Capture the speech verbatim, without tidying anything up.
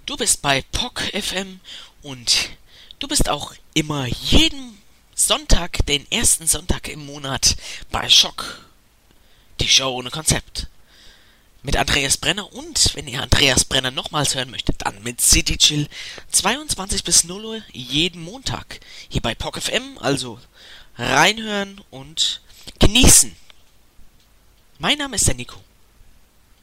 Du bist bei P O C F M und du bist auch immer jeden Sonntag, den ersten Sonntag im Monat bei Schock, die Show ohne Konzept. Mit Andreas Brenner und, wenn ihr Andreas Brenner nochmals hören möchtet, dann mit City Chill zweiundzwanzig bis null Uhr jeden Montag hier bei P O C F M, also reinhören und genießen. Mein Name ist der Nico.